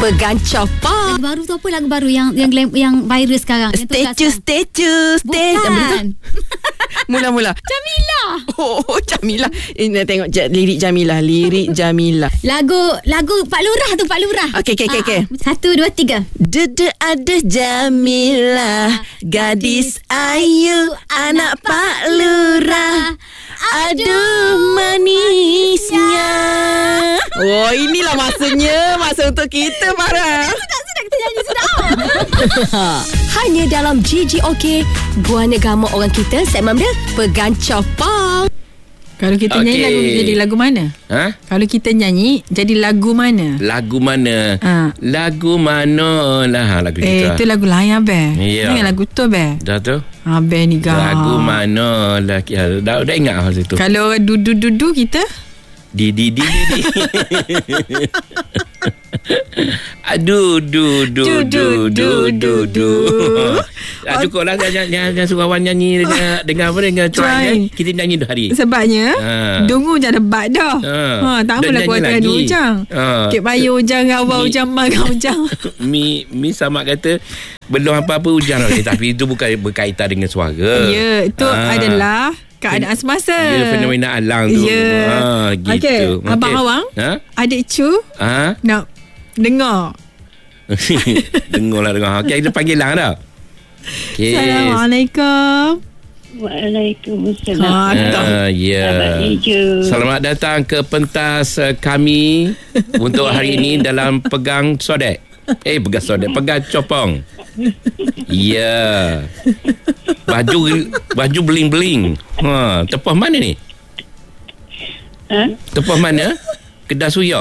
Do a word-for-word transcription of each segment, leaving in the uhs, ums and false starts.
Pegang Copong. Lagu baru tu apa? Lagu baru yang yang yang viral sekarang. Statue, statue, statue. Bukan. Mula-mula. Jamila. Oh, oh Jamila. Ini tengok j- lirik Jamila, lirik Jamila. Lagu lagu Pak Lurah tu, Pak Lurah. Okey, okey, okey, okey. Satu, dua, tiga. Dede ada Jamila, gadis ayu, anak Pak Lurah. Aduh manisnya. Oh, inilah masanya, masa untuk kita, Farah. Sudah, sudah kita nyanyi sudah. Hanya dalam G G OK, Guana Gama Orang Kita, segmen dia Pegang Copong. Kalau kita Okey. nyanyi lagu, jadi lagu mana? Ha? Kalau kita nyanyi jadi lagu mana? Lagu mana? Ha. Lagu mana lah lagu Eh, kita. itu lagu lain Abang. Ya. Jangan lagu tu Abang. Dah tu. Abang ni gak. Lagu mana lah. Ya, dah, dah ingat hal situ. Kalau dudu-dudu kita? Di di di di. di. Aduh, du du du du du du. Ah, cukup lah jangan jangan, jangan suruh awak nyanyi dengan dengan apa dengan cuai. Kita nyanyi dua hari. Sebabnya Ha. Dungu je debat dah. Ha. Ha, tak Dan apalah nyanyi kuat lagi. dengan ujang. Ha. Kek bayu ujang awal Mi- ujang magang ujang. Mi mi sama kata belum apa-apa hujan okay, tapi itu bukan berkaitan dengan suara. Ya, itu Ah. adalah keadaan semasa. Ya, fenomena alam tu. Ya. Ha, gitu. Okey, Abang Awang, Ha? adik cu Ha? nak dengar. Dengarlah dengar. Okey, kita panggil lang dah. Okey. Assalamualaikum. Waalaikumsalam. Ah, ya. Selamat hijau. Selamat datang ke pentas uh, kami untuk hari ini dalam Pegang Sodek. Eh, Pegang Sodek, Pegang Copong. Ya. Baju baju beling-beling. Ha, tepah mana ni? Ha? Tepah mana? Kedah Suya.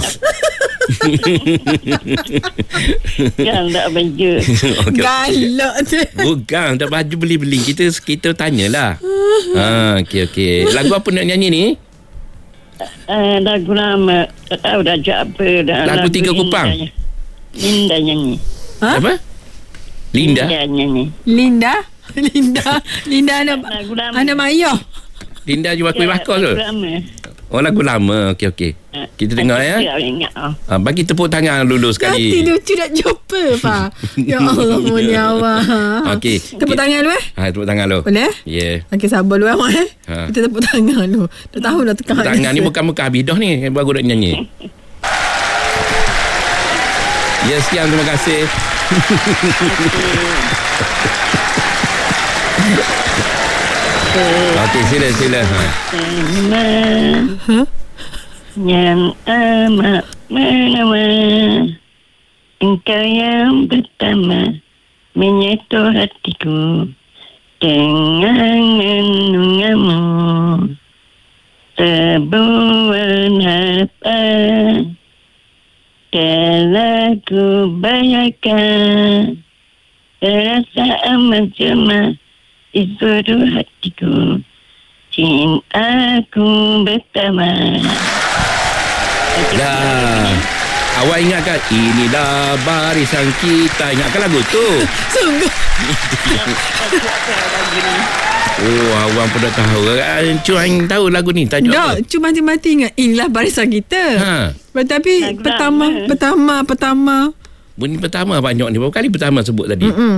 Yang tak baju. Okey. Galak tu. Bukan, tak baju beli-beli. Kita kita tanyalah. Ha, okey okey. Lagu apa nak nyanyi ni? Uh, lagu lama. Tak tahu dah apa dah. Lagu Tiga Kupang. Linda, Linda nyanyi. Ha? Apa? Linda. Linda nyanyi. Linda. Linda. Linda anak Lagu lama. anak Maya. Linda jual kuih bakar tu. Lagu lama. Oh, lagu lama. Okey okey. Kita dengar ya. Tak ingat. Oh. Ha, bagi tepuk tangan dulu Nanti sekali. lucu nak jumpa Pak. Ya Allah menyawa. Okey. Tepuk tangan dulu eh. Ha, tepuk tangan dulu. Boleh? Ya. Yeah. Okey, sabar dulu Mak eh. Ha. Kita tepuk tangan dulu. Dah tahu dah tekan. Tepuk tangan ni bukan muka Abidah ni. Baru nak nyanyi. Ya, sekian. Terima kasih. Okey, sila sila. Ha. Sama yang amat menama, engkau yang pertama menyentuh hatiku dengan renunganmu, sebuah harapan telah ku bayangkan, perasaan menjelma di seluruh hatiku, cintaku pertama. Dah. Awak ingatkan inilah barisan kita. Ingatkan lagu tu. Sungguh. Oh, awak pun dah tahu. Cuang tahu lagu ni tajuk Tak, apa? cuma mati-mati ingat inilah barisan kita. Ha. Tapi Lagu pertama, lama. pertama, pertama. Bunyi pertama banyak ni. Berapa kali pertama sebut tadi? Mm-mm.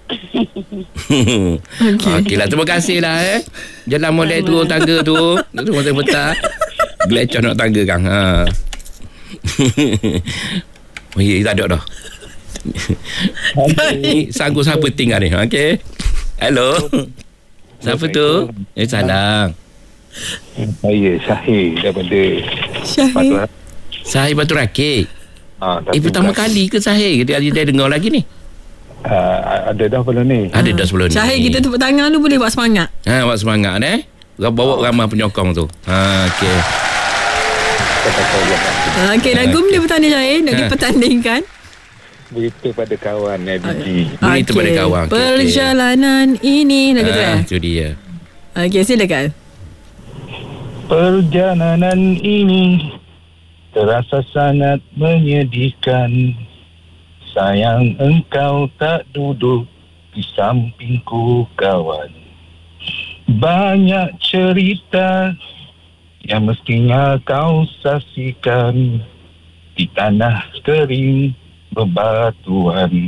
Okey. Okeylah, terima kasih lah eh. Jalan model turun tangga tu. Turun tangga petang. Gelecah nak tangga kan. Ha. Oh, ya, tak ada dah. Ni sanggup siapa tinggal ni. Okey. Hello. Siapa tu? Eh, salam. Saya Syahir daripada Syahir. Batu. Sahih Batu Rakit. Ha, Eh, pertama kali ke Sahih? Dia, dia dengar lagi ni? Uh, ada dah belum ni? Ada dah sebelum ni. Syahir, kita tepuk tangan lu boleh buat semangat. Ha, buat semangat eh. Bawa ramai penyokong tu. Ha, okey. Ha, Okey, lagu Okey. ni bertanding Syahir. Nak Ha. dipertandingkan. Berita pada kawan eh, Biji. Berita pada kawan. Okey, okey. Perjalanan ini. Lagu tu Ha, eh. tu dia. Okey, silakan. Perjalanan ini terasa sangat menyedihkan. Sayang engkau tak duduk di sampingku kawan. Banyak cerita yang mestinya kau saksikan di tanah kering bebatuan.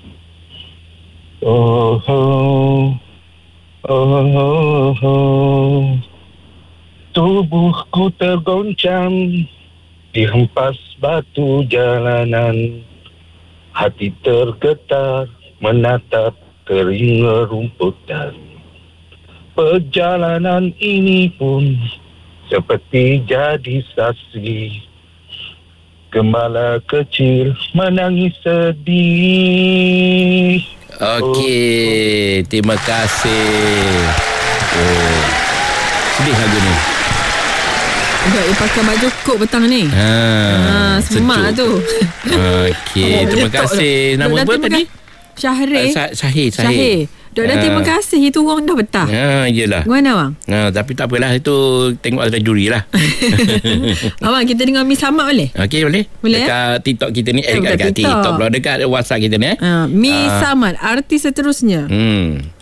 Oh, oh, oh, oh, oh. Tubuhku tergoncang dihempas batu jalanan. Hati tergetar menatap kering rumputan. Perjalanan ini pun seperti jadi saksi. Gembala kecil menangis sedih. Okey, terima kasih. Oh. Sedih lagu ni. Enggak, dia pakai baju kok petang ni. Ha, Ha, semak tu. Okey, terima kasih. Nama apa tadi? Syahrir. Uh, Syah- Syahir, Syahir. Syahir. Dok dah Ah. terima kasih. Itu orang dah betah. Ha, iyalah. Mana bang? Ha, tapi tak apalah, itu tengok ada juri lah. Abang, kita dengar Mi Samad boleh? Okey, boleh? Boleh, Dekat TikTok kita ni, eh, Eh, dekat, dekat dekat TikTok. TikTok pula, dekat WhatsApp kita ni eh. Uh, Mi Ah. Samad, artis seterusnya. Hmm.